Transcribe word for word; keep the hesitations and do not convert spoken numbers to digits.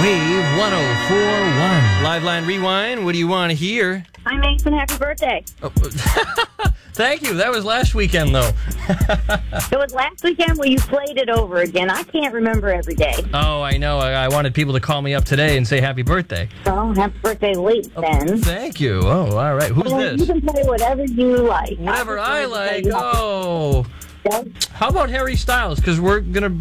Wave one oh four point one. Live Line Rewind, what do you want to hear? Hi, Mason. Happy birthday. Oh, thank you. That was last weekend, though. It was last weekend where you played it over again. I can't remember every day. Oh, I know. I, I wanted people to call me up today and say happy birthday. So, happy birthday late, Oh, then. thank you. Oh, all right. Who's Well, this? You can play whatever you like. Whatever I I like. just wanted to say Oh. you happy- How about Harry Styles? Because we're going to